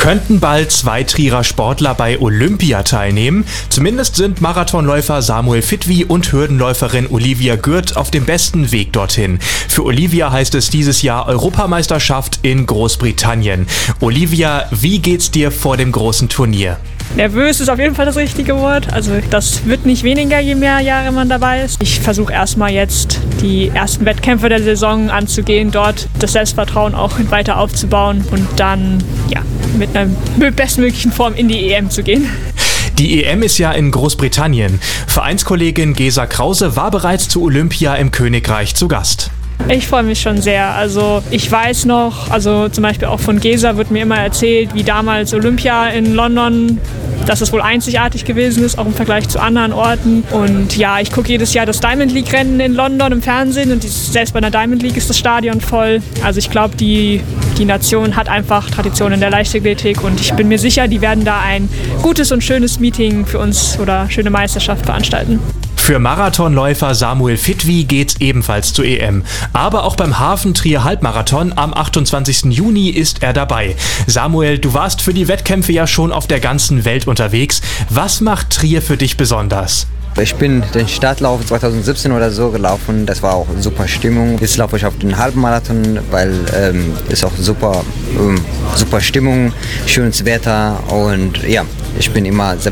Könnten bald 2 Trierer Sportler bei Olympia teilnehmen? Zumindest sind Marathonläufer Samuel Fitwi und Hürdenläuferin Olivia Gürt auf dem besten Weg dorthin. Für Olivia heißt es dieses Jahr Europameisterschaft in Großbritannien. Olivia, wie geht's dir vor dem großen Turnier? Nervös ist auf jeden Fall das richtige Wort. Also das wird nicht weniger, je mehr Jahre man dabei ist. Ich versuche erstmal jetzt die ersten Wettkämpfe der Saison anzugehen, dort das Selbstvertrauen auch weiter aufzubauen und dann mit einer bestmöglichen Form in die EM zu gehen. Die EM ist ja in Großbritannien. Vereinskollegin Gesa Krause war bereits zu Olympia im Königreich zu Gast. Ich freue mich schon sehr. Also ich weiß noch, zum Beispiel auch von Gesa wird mir immer erzählt, wie damals Olympia in London, dass es wohl einzigartig gewesen ist, auch im Vergleich zu anderen Orten. Und ja, ich gucke jedes Jahr das Diamond League Rennen in London im Fernsehen und selbst bei einer Diamond League ist das Stadion voll. Also ich glaube, die Nation hat einfach Tradition in der Leichtathletik und ich bin mir sicher, die werden da ein gutes und schönes Meeting für uns oder schöne Meisterschaft veranstalten. Für Marathonläufer Samuel Fitwi geht's ebenfalls zur EM. Aber auch beim Hafen-Trier-Halbmarathon am 28. Juni ist er dabei. Samuel, du warst für die Wettkämpfe ja schon auf der ganzen Welt unterwegs. Was macht Trier für dich besonders? Ich bin den Startlauf 2017 oder so gelaufen, das war auch super Stimmung. Jetzt laufe ich auf den Halbmarathon, weil ist auch super Stimmung, schönes Wetter und ja, ich bin immer sehr